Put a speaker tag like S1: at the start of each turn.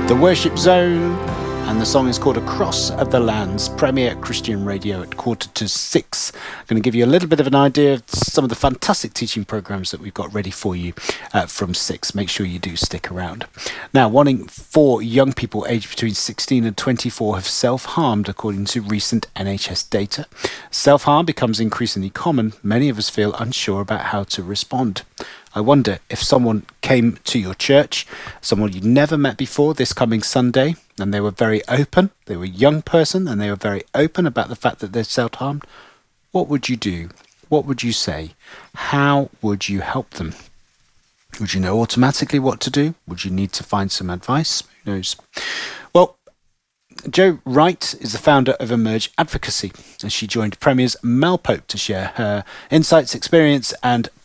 S1: The Worship Zone, and the song is called Across of the Lands, Premier Christian Radio at 5:45. I'm going to give you a little bit of an idea of some of the fantastic teaching programs that we've got ready for you from 6. Make sure you do stick around. Now, 1 in 4 young people aged between 16 and 24 have self-harmed, according to recent NHS data. Self-harm becomes increasingly common. Many of us feel unsure about how to respond. I wonder if someone came to your church, someone you'd never met before, this coming Sunday, and they were very open, they were a young person, and they were very open about the fact that they're self-harmed. What would you do? What would you say? How would you help them? Would you know automatically what to do? Would you need to find some advice? Who knows? Well, Jo Wright is the founder of Emerge Advocacy, and she joined Premier's Mel Pope to share her insights, experience, and